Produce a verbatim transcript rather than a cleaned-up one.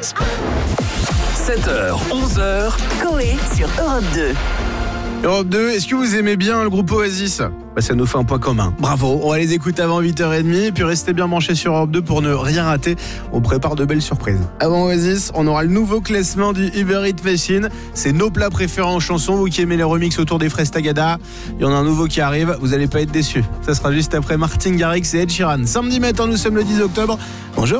sept heures, onze heures. Coé sur Europe deux. Europe deux, est-ce que vous aimez bien le groupe Oasis ? Bah, ça nous fait un point commun. Bravo, on va les écouter avant huit heures trente et puis restez bien branchés sur Europe deux pour ne rien rater. On prépare de belles surprises. Avant Oasis, on aura le nouveau classement du Uber Eats Machine. C'est nos plats préférés en chanson. Vous qui aimez les remixes autour des fraises Tagada, il y en a un nouveau qui arrive, vous n'allez pas être déçus. Ça sera juste après Martin Garrix et Ed Sheeran. Samedi matin, nous sommes le dix octobre. Bonjour.